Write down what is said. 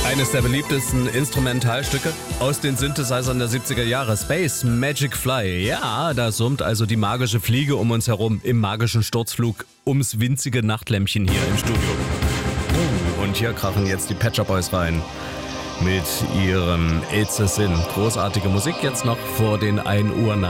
Eines der beliebtesten Instrumentalstücke aus den Synthesizern der 70er Jahre. Space Magic Fly. Ja, da summt also die magische Fliege um uns herum im magischen Sturzflug ums winzige Nachtlämpchen hier im Studio. Und hier krachen jetzt die Pet Shop Boys rein mit ihrem It's a Sin. Großartige Musik jetzt noch vor den 1 Uhr